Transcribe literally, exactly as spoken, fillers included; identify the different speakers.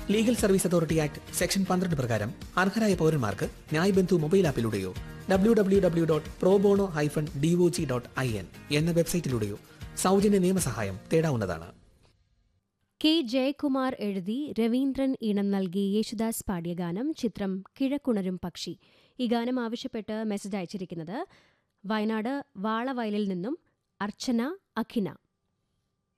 Speaker 1: Legal service authority act section പന്ത്രണ്ട് പ്രകാരം അർഹരായ പൗരന്മാർക്ക് ന്യായ് ബന്ധു mobile ആപ്പിലൂടെയോ W W W dot pro bono hyphen DOG dot I N എന്ന വെബ്സൈറ്റിലൂടെയോ സൗജന്യ നിയമസഹായം തേടാവുന്നതാണ്.
Speaker 2: കെ ജയകുമാർ എഴുതി രവീന്ദ്രൻ ഈണം നൽകി യേശുദാസ് പാടിയ ഗാനം. ചിത്രം കിഴക്കുണരും പക്ഷി. ഈ ഗാനം ആവശ്യപ്പെട്ട് മെസ്സേജ് അയച്ചിരിക്കുന്നത് വയനാട് വാളവയലിൽ നിന്നും അർച്ചന അഖിന.